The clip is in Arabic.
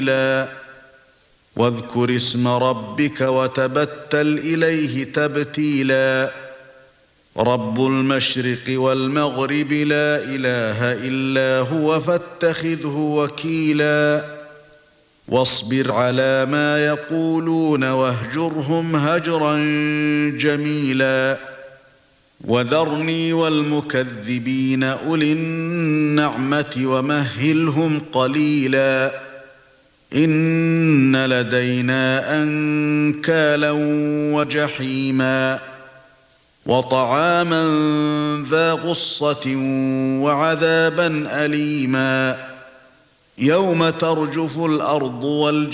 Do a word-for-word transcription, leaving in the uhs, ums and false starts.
واذكر اسم ربك وتبتل إليه تبتيلا رب المشرق والمغرب لا إله إلا هو فاتخذه وكيلا واصبر على ما يقولون واهجرهم هجرا جميلا وذرني والمكذبين أولي النعمة ومهلهم قليلا إن لدينا أنكالا وجحيما وطعاما ذا غصة وعذابا أليما يوم ترجف الأرض والجبال